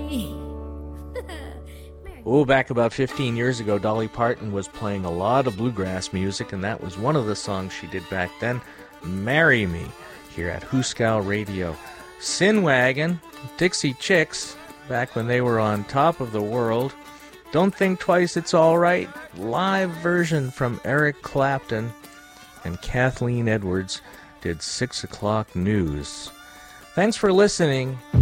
Oh, back about 15 years ago, Dolly Parton was playing a lot of bluegrass music, and that was one of the songs she did back then, Marry Me, here at Hooskow Radio. Sin Wagon, Dixie Chicks, back when they were on top of the world. Don't Think Twice, It's All Right, live version from Eric Clapton, and Kathleen Edwards did 6 o'clock news. Thanks for listening.